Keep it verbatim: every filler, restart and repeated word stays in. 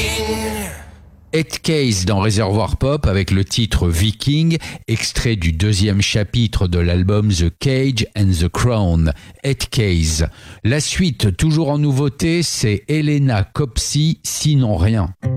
Ed Case dans Réservoir Pop avec le titre Viking, extrait du deuxième chapitre de l'album The Cage and the Crown. Ed Case. La suite, toujours en nouveauté, c'est Helena Copsey, Sinon Rien.